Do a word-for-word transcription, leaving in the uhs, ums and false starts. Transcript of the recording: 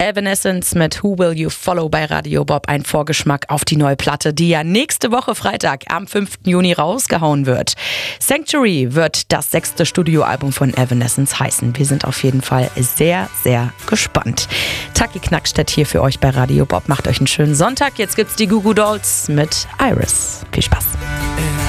Evanescence mit Who Will You Follow bei Radio Bob. Ein Vorgeschmack auf die neue Platte, die ja nächste Woche Freitag am fünften Juni rausgehauen wird. Sanctuary wird das sechste Studioalbum von Evanescence heißen. Wir sind auf jeden Fall sehr, sehr gespannt. Taki Knackstedt hier für euch bei Radio Bob. Macht euch einen schönen Sonntag. Jetzt gibt's die Goo Goo Dolls mit Iris. Viel Spaß.